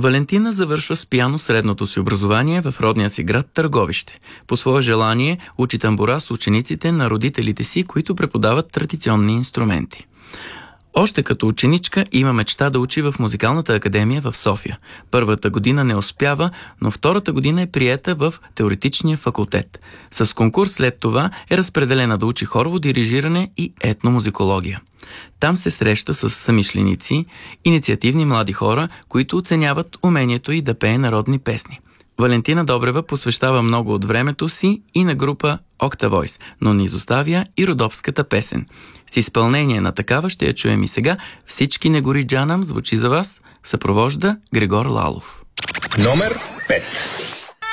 Валентина завършва с пиано средното си образование в родния си град Търговище. По свое желание учи тамбура с учениците на родителите си, които преподават традиционни инструменти. Още като ученичка има мечта да учи в Музикалната академия в София. Първата година не успява, но втората година е приета в теоретичния факултет. С конкурс след това е разпределена да учи хорово дирижиране и етномузикология. Там се среща с съмишленици, инициативни млади хора, които оценяват умението й да пее народни песни. Валентина Добрева посвещава много от времето си и на група Octavoice, но не изоставя и родопската песен. С изпълнение на такава ще я чуем и сега. Всички не гори джанам звучи за вас, съпровожда Григор Лалов. Номер 5.